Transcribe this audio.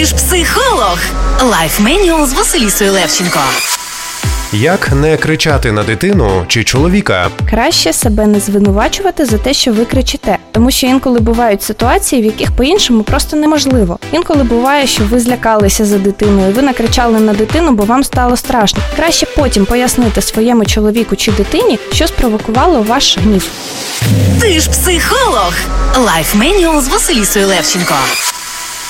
ж психолог. Лайф Менюал з Василісою Левченко. Як не кричати на дитину чи чоловіка? Краще себе не звинувачувати за те, що ви кричите. Тому що інколи бувають ситуації, в яких по-іншому просто неможливо. Інколи буває, що ви злякалися за дитиною, ви накричали на дитину, бо вам стало страшно. Краще потім пояснити своєму чоловіку чи дитині, що спровокувало ваш гнів. Ти ж психолог. Лайф Менюал з Василісою Левченко.